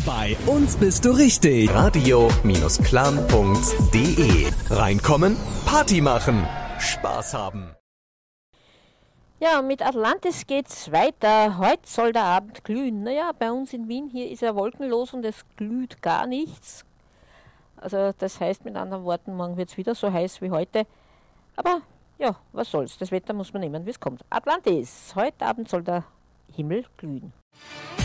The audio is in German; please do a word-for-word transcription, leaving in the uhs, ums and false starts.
Bei uns bist du richtig. radio-clan punkt de. Reinkommen, Party machen, Spaß haben. Ja, mit Atlantis geht's weiter. Heute soll der Abend glühen. Naja, bei uns in Wien hier ist er wolkenlos und es glüht gar nichts. Also das heißt mit anderen Worten, morgen wird es wieder so heiß wie heute. Aber ja, was soll's. Das Wetter muss man nehmen, wie es kommt. Atlantis. Heute Abend soll der Himmel glühen.